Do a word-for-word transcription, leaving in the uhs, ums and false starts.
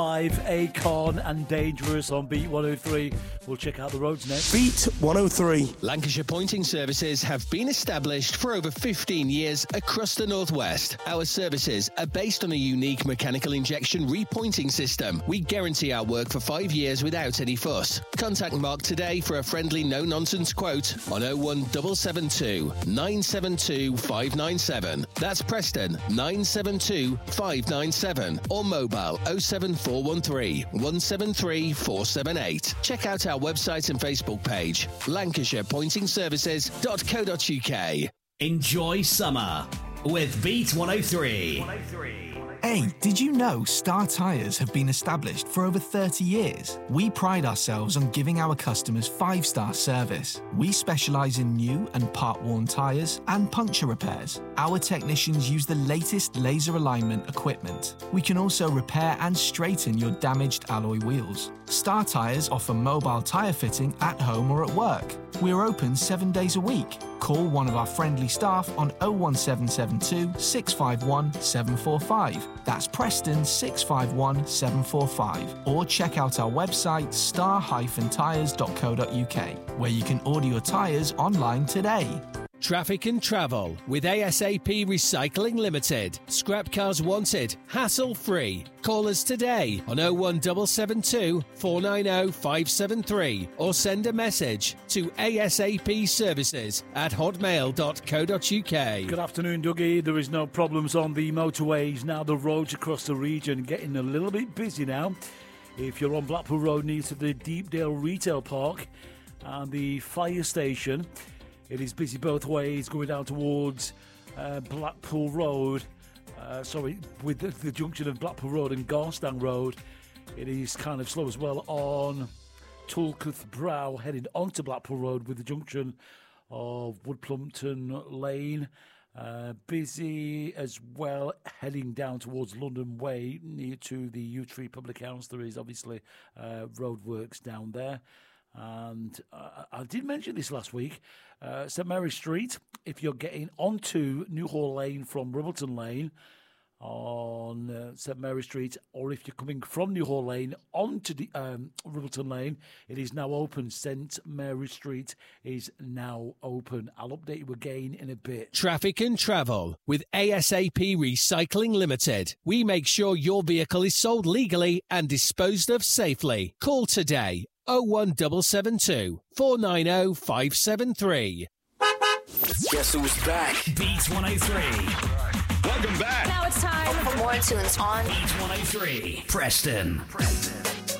Live, Akon and Dangerous on Beat one oh three. We'll check out the roads next. Beat one oh three. Lancashire Pointing Services have been established for over fifteen years across the Northwest. Our services are based on a unique mechanical injection repointing system. We guarantee our work for five years without any fuss. Contact Mark today for a friendly no-nonsense quote on oh one seven seven two, nine seven two, five nine seven. That's Preston nine seven two, five nine seven or mobile oh seven four one three, one seven three, four seven eight. Check out our website and Facebook page, lancashire pointing services dot co dot uk. Enjoy summer with Beat one oh three. Hey, did you know Star Tyres have been established for over thirty years? We pride ourselves on giving our customers five-star service. We specialise in new and part-worn tyres and puncture repairs. Our technicians use the latest laser alignment equipment. We can also repair and straighten your damaged alloy wheels. Star Tyres offer mobile tyre fitting at home or at work. We are open seven days a week. Call one of our friendly staff on oh one seven seven two, six five one, seven four five. That's Preston six five one, seven four five. Or check out our website star dash tyres dot co dot uk, where you can order your tyres online today. Traffic and Travel with A S A P Recycling Limited. Scrap cars wanted, hassle-free. Call us today on oh one seven seven two, four nine oh, five seven three or send a message to asapservices at hotmail dot co dot uk. Good afternoon, Dougie. There is no problems on the motorways. Now the roads across the region getting a little bit busy now. If you're on Blackpool Road near to the Deepdale Retail Park and the fire station, it is busy both ways going down towards uh, Blackpool Road. Uh, sorry, with the, the junction of Blackpool Road and Garstang Road, it is kind of slow as well on Tulketh Brow heading onto Blackpool Road with the junction of Woodplumpton Lane. Uh, busy as well heading down towards London Way near to the Yew Tree Public House. There is obviously uh, roadworks down there. And uh, I did mention this last week, uh, St Mary Street, if you're getting onto Newhall Lane from Rubbleton Lane on uh, St Mary Street, or if you're coming from Newhall Lane onto the, um, Rubbleton Lane, it is now open. St Mary Street is now open. I'll update you again in a bit. Traffic and Travel with A S A P Recycling Limited. We make sure your vehicle is sold legally and disposed of safely. Call today. oh one seven seven two, four nine oh, five seven three. Guess who's back? Beat one oh three. Welcome back. Now it's time for more tunes on Beat one oh three. Preston. Preston.